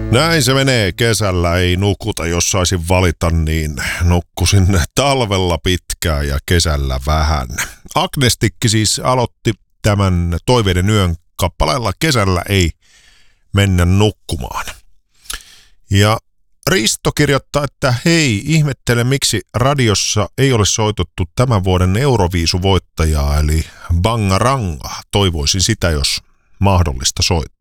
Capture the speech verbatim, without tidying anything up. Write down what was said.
Näin se menee. Kesällä ei nukuta. Jos saisin valita, niin nukkusin talvella pitkään ja kesällä vähän. Agnestikki siis aloitti tämän Toiveiden yön kappaleella Kesällä ei mennä nukkumaan. Ja Risto kirjoittaa, että hei, ihmettelen miksi radiossa ei ole soitettu tämän vuoden Euroviisuvoittajaa, eli Bangaranga. Toivoisin sitä, jos mahdollista soittaa.